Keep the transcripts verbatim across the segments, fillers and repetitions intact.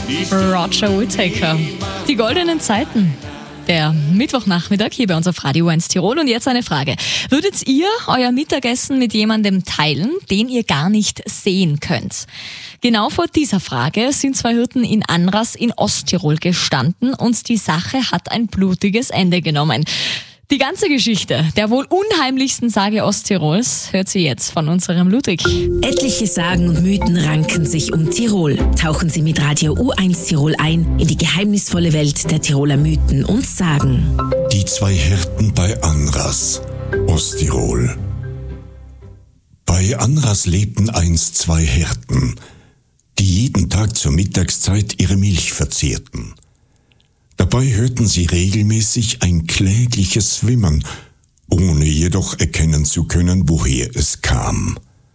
Roger Whittaker. Die goldenen Zeiten. Der Mittwochnachmittag hier bei uns auf Radio eins Tirol. Und jetzt eine Frage. Würdet ihr euer Mittagessen mit jemandem teilen, den ihr gar nicht sehen könnt? Genau vor dieser Frage sind zwei Hirten in Anras in Osttirol gestanden und die Sache hat ein blutiges Ende genommen. Die ganze Geschichte der wohl unheimlichsten Sage Osttirols hört sie jetzt von unserem Ludwig. Etliche Sagen und Mythen ranken sich um Tirol. Tauchen Sie mit Radio U eins Tirol ein in die geheimnisvolle Welt der Tiroler Mythen und Sagen. Die zwei Hirten bei Anras, Osttirol. Bei Anras lebten einst zwei Hirten, die jeden Tag zur Mittagszeit ihre Milch verzehrten. Dabei hörten sie regelmäßig ein klägliches Wimmern, ohne jedoch erkennen zu können, woher es kam.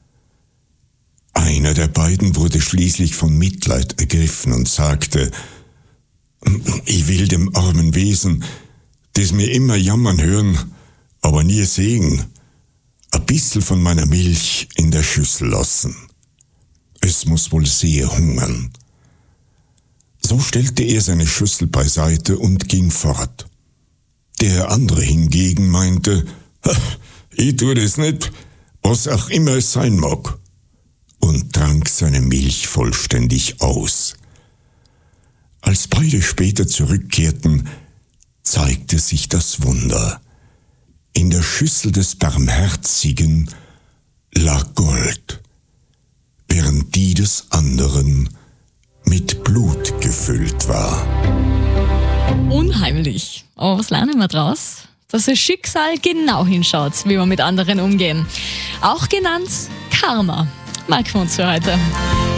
Einer der beiden wurde schließlich von Mitleid ergriffen und sagte: Ich will dem armen Wesen, das mir immer jammern hören, aber nie sehen, ein bisschen von meiner Milch in der Schüssel lassen. Es muss wohl sehr hungern. So stellte er seine Schüssel beiseite und ging fort. Der andere hingegen meinte: Ich tue das nicht, was auch immer es sein mag, und trank seine Milch vollständig aus. Als beide später zurückkehrten, zeigte sich das Wunder. In der Schüssel des Barmherzigen lag Gold, während die des anderen mit Blut gefüllt war. Unheimlich. Aber was lernen wir draus? Dass das Schicksal genau hinschaut, wie wir mit anderen umgehen. Auch genannt Karma. Merken wir uns für heute.